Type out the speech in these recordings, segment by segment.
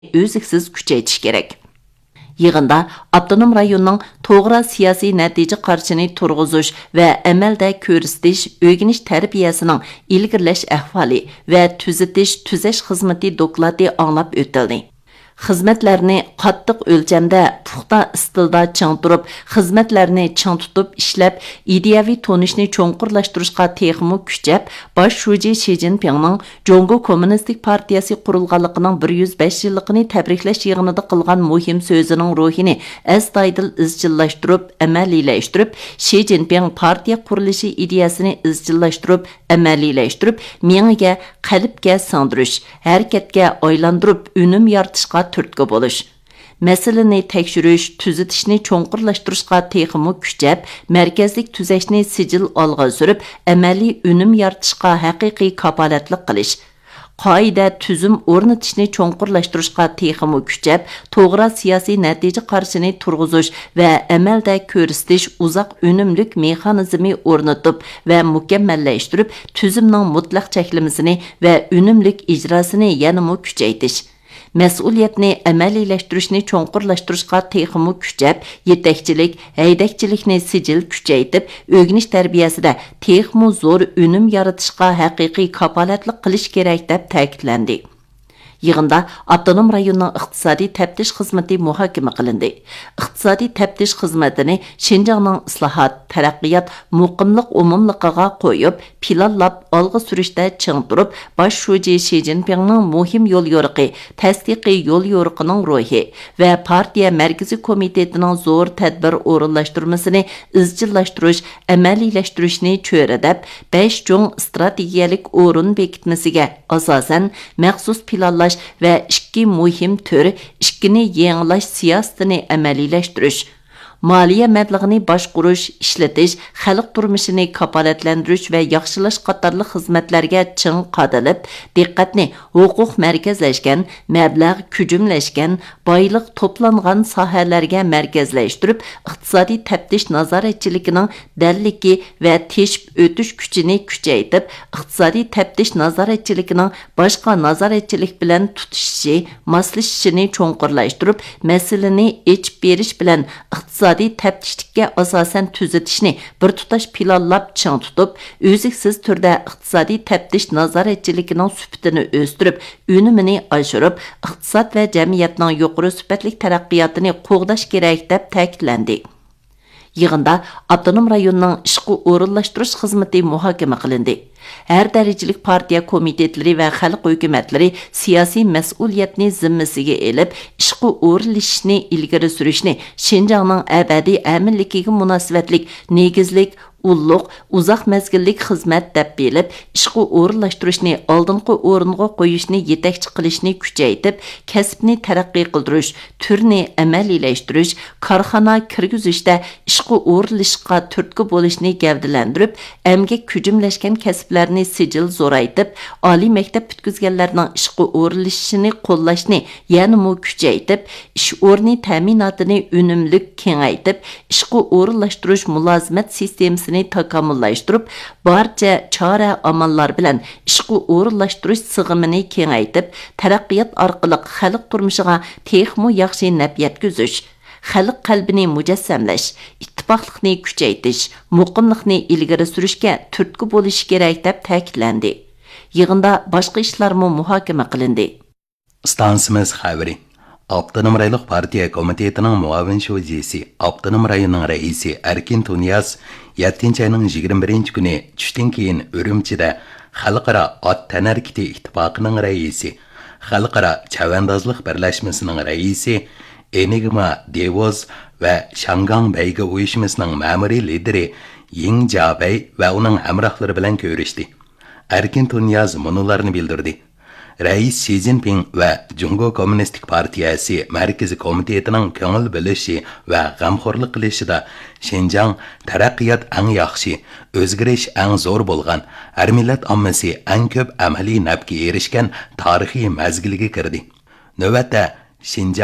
o'ziksiz kuchaytirish kerak. Yığında Abdunum rayonunun to'g'ri siyosiy natija qarshini turg'izish va amalda ko'rsatish, o'rganish tarbiyasining ilgirlash ahvoli va tuzash xizmati doklati anglab o'tildi. Xizmatlarni qattiq o'lchamda, puxta istilda chang turib, xizmatlarni chang tutib ishlab, ideyaviy tonishni cho'nqurlashtirishga texmo kuchab, bosh shuji Xi Jinpingning Jongo Kommunistik partiyasi qurilganligining 105 yilligini tabriklash yig'inida qilgan muhim so'zining ruhini astoydil izchillashtirib, amaliylashtirib, Xi Jinping partiya qurilishi ideyasini izchillashtirib, amaliylashtirib, miyaga, qalbga singdirish, harakatga aylantirib, unum yaratishga turtki bo'lish. Masalani tekshirish, tuzatishni cho'nqurlashtirishga texmo kuchab, markazlik tuzashni sijil olg'a surib, amaliy unum yaratishga haqiqiy kapolatlik qilish. Qoida tuzum o'rnatishni cho'nqurlashtirishga texmo kuchab, to'g'ri siyosiy natija qarshini turg'izish va amalda ko'rsatish uzoq unumlik mexanizmi o'rnatib va mukammallashtirib, tuzumning mutlaq cheklamasini va unumlik ijrosini yanada kuchaytirish. Mas'uliyatni amaliylashtirishni cho'nqurlashtirishga texmo kuchab, yetakchilik, haydakchilikni sijil kuchaytib, o'rganish tarbiyasida texmo zo'r unum yaratishga haqiqiy kapolatlik qilish kerak deb ta'kidlandi. Yig'inda Abdunum rayonining iqtisodiy taftish xizmati muhokama qilindi. Iqtisodiy taftish xizmatini Şinjanning islohot, taraqqiyot, muqimlik umumligiga qo'yib, planlab olg'a surishda ching turib, bosh shuji Xi Jinpingning muhim yo'l yo'riqi, tasdiqiy yo'l yo'riqining ruhi va partiya markaziy komitetining zo'r tadbir o'rinlashtirmasini izchillashtirish, amaliylashtirish cho'radab 5 cho'ng strategiyalik o'rin bekitmasiga asosan maxsus planlash va ikki muhim tür, ikkini yangilash siyosatini amaliylashtirish, moliya mablag'ini boshqarish, ishlatish, xalq turmushini kafolatlantirish va yaxshilash qatorli xizmatlarga ching qadalib, diqqatni huquq markazlashgan, mablag' kujumlashgan, boyliq to'plangan sohalarga markazlashtirib, iqtisodiy taftish nazoratchiligining dalligi va teshib o'tish kuchini kuchaytirib, iqtisodiy taftish nazoratchiligining boshqa nazoratchilik bilan tutishishi, moslashishini cho'nqurlashtirib, masalani echib berish bilan iqtisodiy taftishlikka asosan tuzatishni bir tutash planlab ching tutib, o'ziksiz turda iqtisodiy taftish nazoratchiligining sifatini o'stirib, unumini oshirib, iqtisod va jamiyatning yuqori sifatli taraqqiyotini qo'g'dash kerak deb ta'kidlandi. Yig'inda Abdunum rayonining ishqi o'rinlashtirish xizmati muhokama qilindi. Her darajalik partiya komitetlari va xalq hukumatlari siyosiy mas'uliyatni zimmasiga elib, ishqi o'rinlashishni ilgari surishni Şinjanning abadiy aminligiga munosabatlik negizlik ulluq, uzoq mezgillik xizmat deb bilib, ishqi o'rinlashtirishni oldingi o'ringa qo'yishni yetakchi qilishni kuchaytirib, kasbni taraqqiy qildirish, turni amaliylashtirish, korxona kirgizishda ishqi o'rinlashishga turtki bo'lishni gavdalantirib, emgak kujumlashgan kasblarni sijil zo'raytib, oliy maktab bitkizganlarning ishqi o'rinlashishini qo'llashni yanada kuchaytirib, ish o'rni ta'minotini unumli kengaytirib, ishqi o'rinlashtirish mulozimat sistemasi takomillashtirib, barcha chora amallar bilan ishqi o'rinlashtirish sig'imini kengaytirib, taraqqiyot orqali xalq turmushiga texmo yaxshi naf yetkazish, xalq qalbini mujassamlash, ittifoqlikni kuchaytirish, muqimlikni ilgari surishga turtki bo'lishi kerak deb ta'kidlandi. Yig'inda boshqa ishlarmo muhokama qilindi. Stansimiz xabari Abdunum rayonluq partiya komitetining muavin sho'jisi, Abdunum rayonining raisi Erkin Tunyaz 7-ayning 21 kuni tushdan keyin Urumchida Xalqaro ot tanarkiti ittifoqining raisi, Xalqaro chavandozlik birlashmasining raisi Enigma Devoz va Shangang Bayga uyushmasining ma'muriy lideri Ying Jabay va uning hamrohlari bilan ko'rishdi. Erkin Tunyaz munolarni bildirdi. Rais Xi Jinping va Jungo Kommunistik partiyasi markaziy komitetining ko'ngil bilishi va g'amxo'rlik qilishida Şinjan taraqqiyot eng yaxshi, o'zgarish eng zo'r bo'lgan, har millat ommasi eng ko'p amaliy nafga erishgan tarixiy mazgilga kirdi. Navbatda Şinjan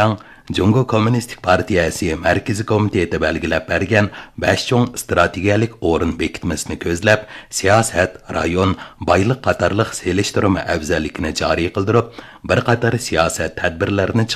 Jungo Kommunistik Partiyasi Mərkəzi Komiteti belgilab bergan 5 cho'ng strategiyalik o'rin bekitmasini ko'zlab, siyosat, rayon, boylik qatorliq selishtirma afzallikini joriy qildirib, bir qator siyosat tadbirlarini